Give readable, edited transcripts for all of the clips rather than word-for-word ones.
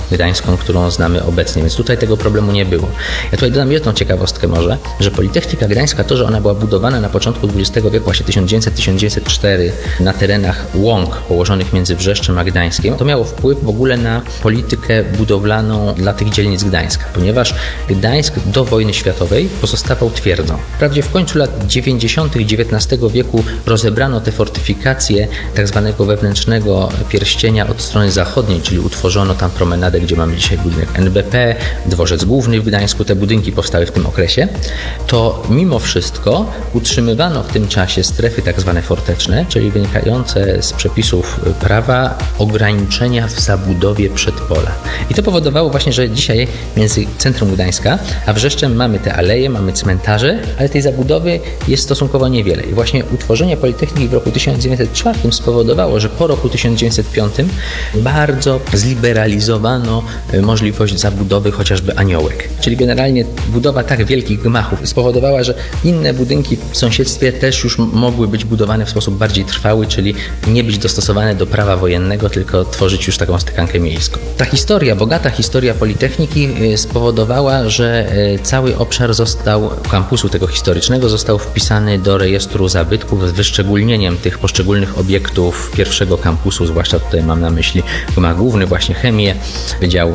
gdańską, którą znamy obecnie, więc tutaj tego problemu nie było. Ja tutaj dodam jedną ciekawostkę może, że Politechnika Gdańska, to, że ona była budowana na początku XX wieku, właśnie 1900-1904 na terenach łąk położonych między Wrzeszczem a Gdańskiem, to miało wpływ w ogóle na politykę budowlaną dla tych dzielnic Gdańska, ponieważ Gdańsk do wojny światowej pozostawał twierdzą. Wprawdzie w końcu lat 90. XIX wieku rozebrano te fortyfikacje tak zwanego wewnętrznego pierścienia od strony zachodniej, czyli utworzono tam promenadę, gdzie mamy dzisiaj budynek NBP, dworzec główny w Gdańsku, te budynki powstały w tym okresie, to mimo wszystko utrzymywano w tym czasie strefy tak zwane forteczne, czyli wynikające z przepisów prawa ograniczenia w zabudowie przedpola. I to powodowało właśnie, że dzisiaj między centrum Gdańska a Wrzeszczem mamy te aleje, mamy cmentarze, ale tej zabudowy jest stosunkowo niewiele. I właśnie utworzenie Politechniki w roku 1904 spowodowało, że po roku 1905 bardzo zliberalizowano możliwość zabudowy chociażby aniołek. Czyli generalnie budowa tak wielkich gmachów spowodowała, że inne budynki w sąsiedztwie też już mogły być budowane w sposób bardziej trwały, czyli nie być dostosowane do prawa wojennego, tylko tworzyć już taką stykankę miejską. Ta historia, bogata historia Politechniki spowodowała, że cały obszar kampusu tego historycznego został wpisany do rejestru zabytków z wyszczególnieniem tych poszczególnych obiektów pierwszego kampusu, zwłaszcza tutaj mam na myśli gmach główny, właśnie chemię, Wydział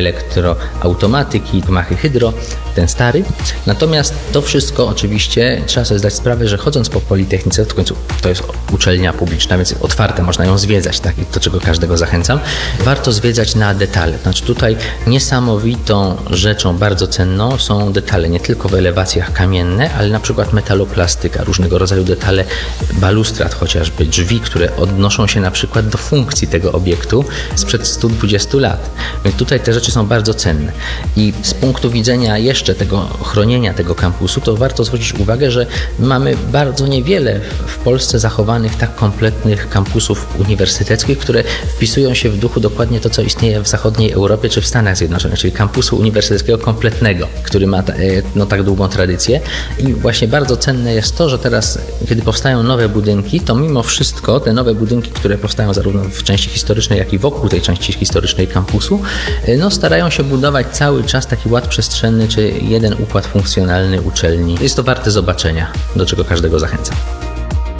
Elektroautomatyki, gmachy hydro, ten stary. Natomiast to wszystko oczywiście trzeba sobie zdać sprawę, że chodząc po Politechnice, w końcu to jest uczelnia publiczna, więc otwarte, można ją zwiedzać, tak, do czego każdego zachęcam. Warto zwiedzać na detale. Znaczy tutaj niesamowitą rzeczą, bardzo cenną są detale, nie tylko w elewacjach kamienne, ale na przykład metaloplastyka, różnego rodzaju detale balustrad, chociażby drzwi, które odnoszą się na przykład do funkcji tego obiektu sprzed 120 lat. Więc tutaj te rzeczy są bardzo cenne. I z punktu widzenia jeszcze tego chronienia tego kampusu, to warto zwrócić uwagę, że mamy bardzo niewiele w Polsce zachowanych tak kompletnych kampusów uniwersyteckich, które wpisują się w duchu dokładnie to, co istnieje w zachodniej Europie czy w Stanach Zjednoczonych, czyli kampusu uniwersyteckiego kompletnego, który ma tak długą tradycję. I właśnie bardzo cenne jest to, że teraz, kiedy powstają nowe budynki, to mimo wszystko te nowe budynki, które powstają zarówno w części historycznej, jak i wokół tej części historycznej kampusu, starają się budować cały czas taki ład przestrzenny, czy jeden układ funkcjonalny uczelni. Jest to warte zobaczenia, do czego każdego zachęcam.